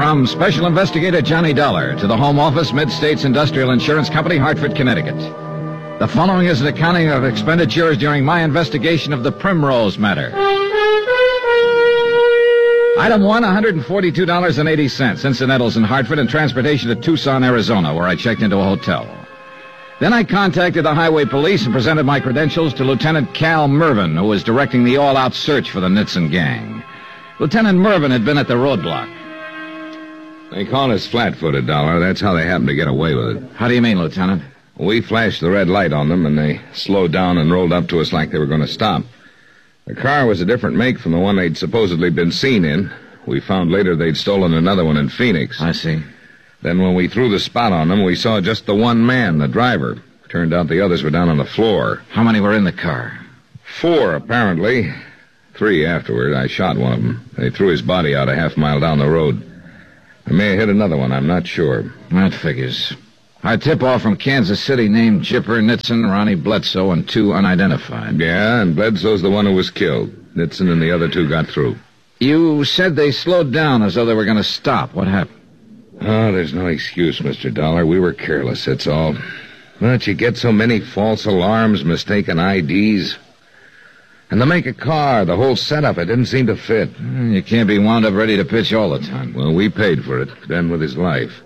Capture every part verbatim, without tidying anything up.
from Special Investigator Johnny Dollar to the Home Office, Mid-States Industrial Insurance Company, Hartford, Connecticut. The following is an accounting of expenditures during my investigation of the Primrose matter. Item one, one hundred forty-two dollars and eighty cents, incidentals in Hartford and transportation to Tucson, Arizona, where I checked into a hotel. Then I contacted the highway police and presented my credentials to Lieutenant Cal Mervyn, who was directing the all-out search for the Nitzen gang. Lieutenant Mervyn had been at the roadblock. They call us flat-footed, Dollar. That's how they happened to get away with it. How do you mean, Lieutenant? We flashed the red light on them, and they slowed down and rolled up to us like they were going to stop. The car was a different make from the one they'd supposedly been seen in. We found later they'd stolen another one in Phoenix. I see. Then when we threw the spot on them, we saw just the one man, the driver. Turned out the others were down on the floor. How many were in the car? Four, apparently. Three afterward. I shot one of them. They threw his body out a half mile down the road. I may have hit another one, I'm not sure. That figures. Our tip-off from Kansas City named Chipper, Nitzen, Ronnie Bledsoe, and two unidentified. Yeah, and Bledsoe's the one who was killed. Nitzen and the other two got through. You said they slowed down as though they were going to stop. What happened? Oh, there's no excuse, Mister Dollar. We were careless, that's all. But you get so many false alarms, mistaken I Ds. And to make a car, the whole setup, it didn't seem to fit. You can't be wound up ready to pitch all the time. Well, we paid for it, Ben with his life.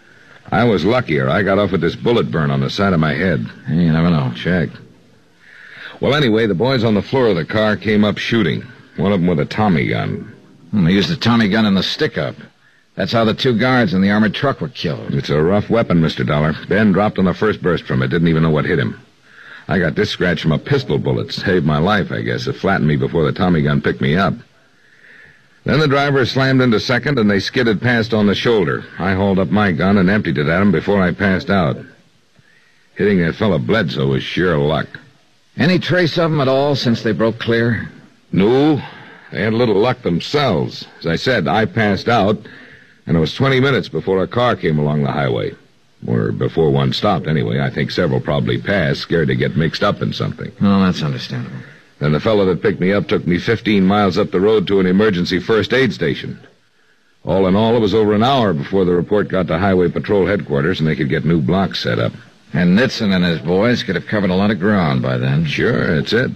I was luckier. I got off with this bullet burn on the side of my head. You never know. Check. Well, anyway, the boys on the floor of the car came up shooting. One of them with a Tommy gun. Hmm, they used the Tommy gun in the stick-up. That's how the two guards in the armored truck were killed. It's a rough weapon, Mister Dollar. Ben dropped on the first burst from it. Didn't even know what hit him. I got this scratch from a pistol bullet. Saved my life, I guess. It flattened me before the Tommy gun picked me up. Then the driver slammed into second, and they skidded past on the shoulder. I hauled up my gun and emptied it at him before I passed out. Hitting that fellow Bledsoe was sheer luck. Any trace of them at all since they broke clear? No. They had a little luck themselves. As I said, I passed out, and it was twenty minutes before a car came along the highway. Or before one stopped, anyway. I think several probably passed, scared to get mixed up in something. Oh, that's understandable. Then the fellow that picked me up took me fifteen miles up the road to an emergency first aid station. All in all, it was over an hour before the report got to Highway Patrol headquarters and they could get new blocks set up. And Nitzen and his boys could have covered a lot of ground by then. Sure, that's it.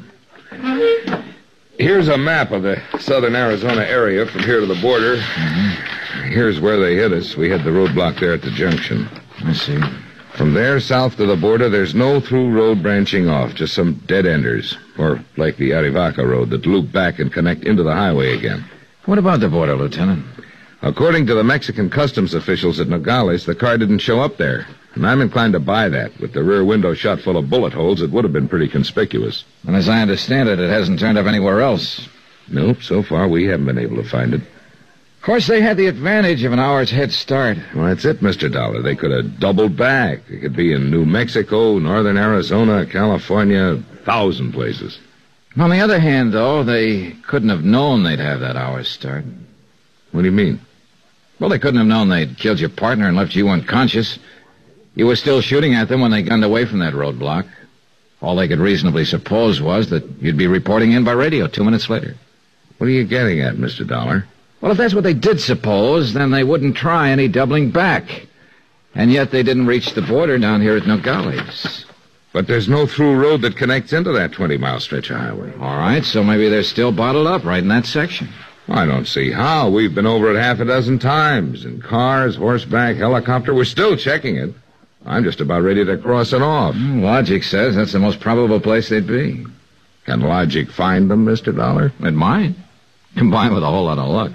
Here's a map of the southern Arizona area from here to the border. Mm-hmm. Here's where they hit us. We had the roadblock there at the junction. I see. From there south to the border, there's no through road branching off, just some dead-enders, or like the Arivaca road that loop back and connect into the highway again. What about the border, Lieutenant? According to the Mexican customs officials at Nogales, the car didn't show up there. And I'm inclined to buy that. With the rear window shot full of bullet holes, it would have been pretty conspicuous. And as I understand it, it hasn't turned up anywhere else. Nope, so far we haven't been able to find it. Of course, they had the advantage of an hour's head start. Well, that's it, Mister Dollar. They could have doubled back. They could be in New Mexico, northern Arizona, California, a thousand places. On the other hand, though, they couldn't have known they'd have that hour's start. What do you mean? Well, they couldn't have known they'd killed your partner and left you unconscious. You were still shooting at them when they gunned away from that roadblock. All they could reasonably suppose was that you'd be reporting in by radio two minutes later. What are you getting at, Mister Dollar? Well, if that's what they did suppose, then they wouldn't try any doubling back. And yet they didn't reach the border down here at Nogales. But there's no through road that connects into that twenty-mile stretch of highway. All right, so maybe they're still bottled up right in that section. I don't see how. We've been over it half a dozen times. In cars, horseback, helicopter. We're still checking it. I'm just about ready to cross it off. Logic says that's the most probable place they'd be. Can logic find them, Mister Dollar? It might. Combined with a whole lot of luck.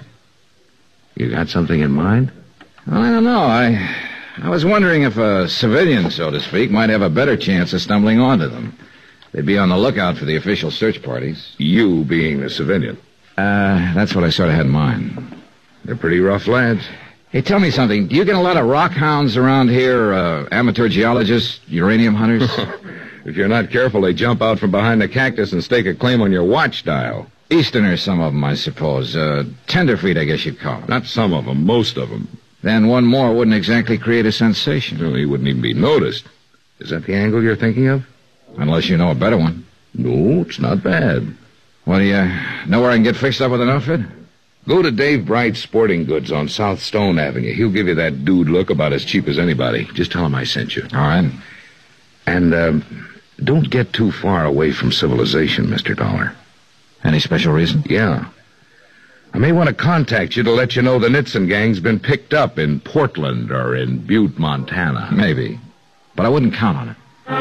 You got something in mind? Well, I don't know. I I was wondering if a civilian, so to speak, might have a better chance of stumbling onto them. They'd be on the lookout for the official search parties. You being the civilian? Uh, that's what I sort of had in mind. They're pretty rough lads. Hey, tell me something. Do you get a lot of rock hounds around here, uh, amateur geologists, uranium hunters? If you're not careful, they jump out from behind the cactus and stake a claim on your watch dial. Easterners, some of them, I suppose. Uh, tenderfeet, I guess you'd call them. Not some of them, most of them. Then one more wouldn't exactly create a sensation. Well, he wouldn't even be noticed. Is that the angle you're thinking of? Unless you know a better one. No, it's not bad. Well, do you know where I can get fixed up with an outfit? Go to Dave Bright's Sporting Goods on South Stone Avenue. He'll give you that dude look about as cheap as anybody. Just tell him I sent you. All right. And, um, don't get too far away from civilization, Mister Dollar. Any special reason? Yeah. I may want to contact you to let you know the Nitzen gang's been picked up in Portland or in Butte, Montana. Maybe. But I wouldn't count on it.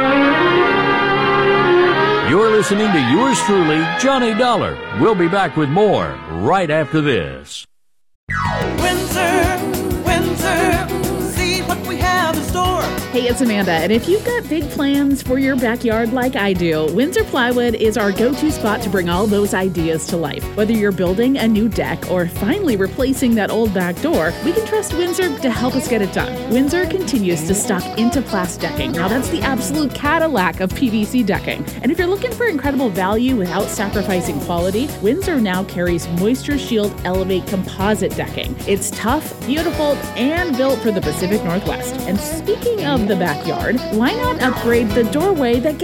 You're listening to yours truly, Johnny Dollar. We'll be back with more right after this. Windsor, Windsor, see what we have in store. Hey, it's Amanda, and if you've got big plans for your backyard like I do, Windsor Plywood is our go-to spot to bring all those ideas to life. Whether you're building a new deck or finally replacing that old back door, we can trust Windsor to help us get it done. Windsor continues to stock Interplast decking. Now, that's the absolute Cadillac of P V C decking. And if you're looking for incredible value without sacrificing quality, Windsor now carries Moisture Shield Elevate composite decking. It's tough, beautiful, and built for the Pacific Northwest. And speaking of the backyard, why not upgrade the doorway that